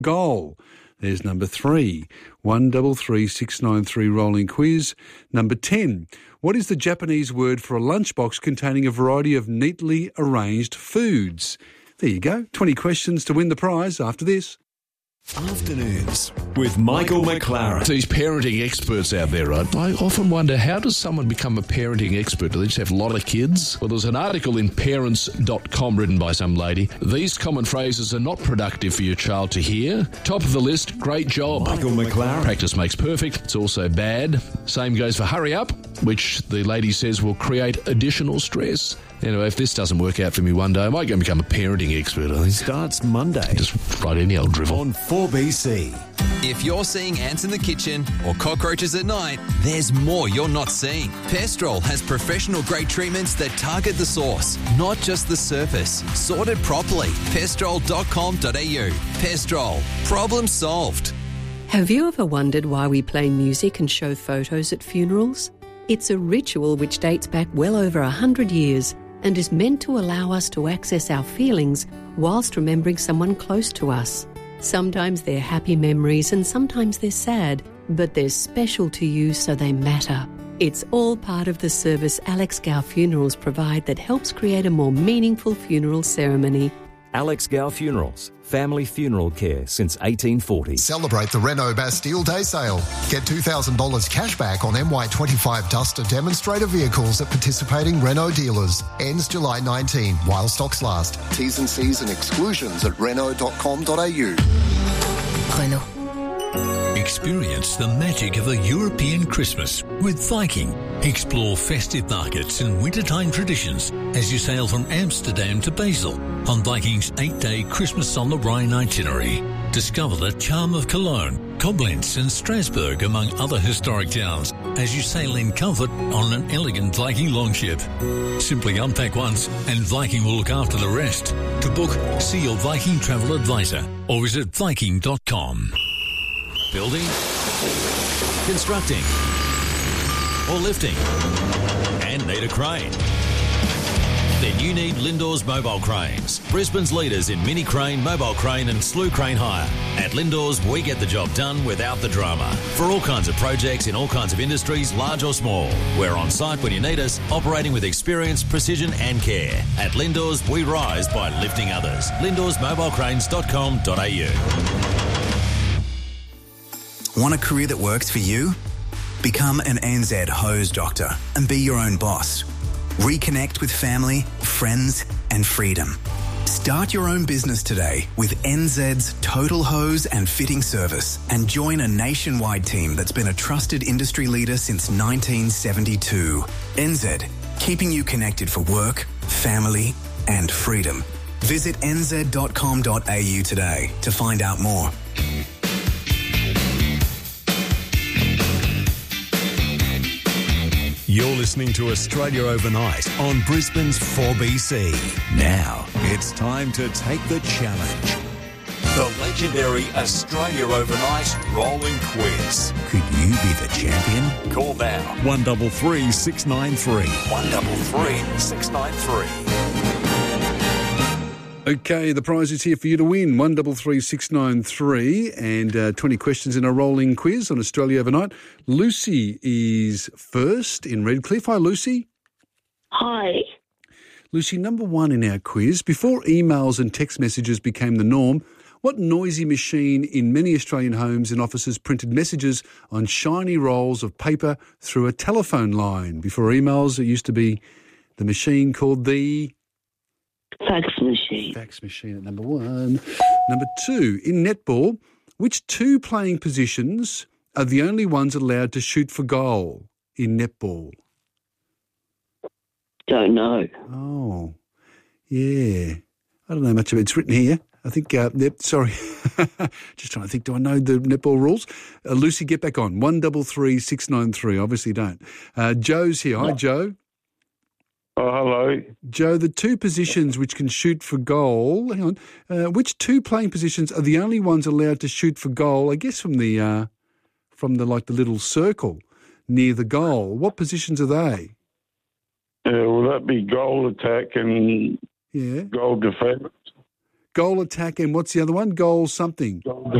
goal? There's number 3. 133693 rolling quiz. Number 10. What is the Japanese word for a lunchbox containing a variety of neatly arranged foods? There you go. 20 questions to win the prize after this. Afternoons with Michael McLaren. These parenting experts out there, right? I often wonder, how does someone become a parenting expert? Do they just have a lot of kids? Well, there's an article in parents.com written by some lady. These common phrases are not productive for your child to hear. Top of the list, great job. Michael McLaren. Practice makes perfect. It's also bad. Same goes for hurry up, which the lady says will create additional stress. Anyway, if this doesn't work out for me one day, I might go and become a parenting expert, I think. Starts Monday. Just write any old drivel. On 4BC. If you're seeing ants in the kitchen or cockroaches at night, there's more you're not seeing. Pestrol has professional-grade treatments that target the source, not just the surface. Sorted properly. Pestrol.com.au. Pestrol. Problem solved. Have you ever wondered why we play music and show photos at funerals? It's a ritual which dates back well over 100 years and is meant to allow us to access our feelings whilst remembering someone close to us. Sometimes they're happy memories and sometimes they're sad, but they're special to you so they matter. It's all part of the service Alex Gow Funerals provide that helps create a more meaningful funeral ceremony. Alex Gow Funerals, family funeral care since 1840. Celebrate the Renault Bastille Day Sale. Get $2,000 cash back on MY25 Duster demonstrator vehicles at participating Renault dealers. Ends July 19 while stocks last. T's and C's and exclusions at Renault.com.au. Renault. Experience the magic of a European Christmas with Viking. Explore festive markets and wintertime traditions as you sail from Amsterdam to Basel on Viking's 8-day Christmas on the Rhine itinerary. Discover the charm of Cologne, Koblenz and Strasbourg, among other historic towns, as you sail in comfort on an elegant Viking longship. Simply unpack once and Viking will look after the rest. To book, see your Viking travel advisor or visit Viking.com. Building, constructing, or lifting, and need a crane? Then you need Lindor's Mobile Cranes, Brisbane's leaders in mini crane, mobile crane and slew crane hire. At Lindor's, we get the job done without the drama. For all kinds of projects in all kinds of industries, large or small. We're on site when you need us, operating with experience, precision and care. At Lindor's, we rise by lifting others. LindorsMobilecranes.com.au. Want a career that works for you? Become an NZ hose doctor and be your own boss. Reconnect with family, friends and freedom. Start your own business today with NZ's Total Hose and Fitting Service and join a nationwide team that's been a trusted industry leader since 1972. NZ, keeping you connected for work, family and freedom. Visit nz.com.au today to find out more. You're listening to Australia Overnight on Brisbane's 4BC. Now, it's time to take the challenge. The legendary Australia Overnight Rolling Quiz. Could you be the champion? Call now. 133 693. 133 693. Okay, the prize is here for you to win. 133693 and 20 questions in a rolling quiz on Australia Overnight. Lucy is first in Redcliffe. Hi, Lucy. Hi. Lucy, number one in our quiz. Before emails and text messages became the norm, what noisy machine in many Australian homes and offices printed messages on shiny rolls of paper through a telephone line? Before emails, it used to be the machine called the... Fax machine. Fax machine at number one. Number two, in netball, which two playing positions are the only ones allowed to shoot for goal in netball? Don't know. Oh, yeah. I don't know much of it. It's written here. I think, sorry. Just trying to think, do I know the netball rules? Lucy, get back on. 133693. Obviously don't. Joe's here. Hi, Joe. Oh, hello. Joe, the two positions which can shoot for goal, hang on, which two playing positions are the only ones allowed to shoot for goal, I guess from the like the little circle near the goal? What positions are they? Will that be goal attack and goal defence? Goal attack and what's the other one? Goal something. Goal